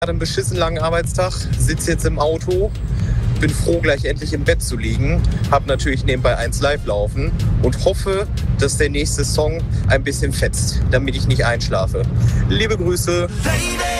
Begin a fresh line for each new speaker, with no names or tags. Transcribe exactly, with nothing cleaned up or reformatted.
einen beschissen langen Arbeitstag, sitze jetzt im Auto, bin froh, gleich endlich im Bett zu liegen, habe natürlich nebenbei eins live laufen und hoffe, dass der nächste Song ein bisschen fetzt, damit ich nicht einschlafe. Liebe Grüße.